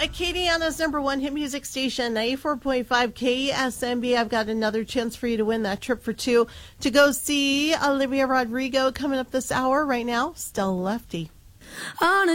Acadiana's number one hit music station, 94.5 KSMB. I've got another chance for you to win that trip for two to go see Olivia Rodrigo coming up this hour. Right now, Stella Lefty. On a